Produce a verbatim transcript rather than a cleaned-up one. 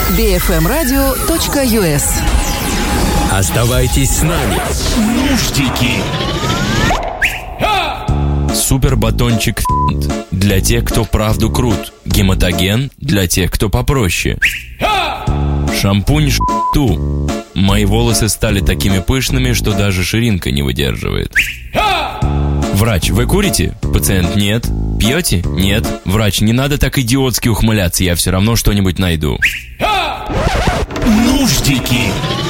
би эф эм радио точка ю эс. Оставайтесь с нами. Нуждики. Супер батончик для тех, кто правду крут. Гематоген для тех, кто попроще. Шампунь ш**ту. Мои волосы стали такими пышными, что даже ширинка не выдерживает. Врач, вы курите? Пациент, нет. Пьете? Нет. Врач, не надо так идиотски ухмыляться, я все равно что-нибудь найду. Нуждики.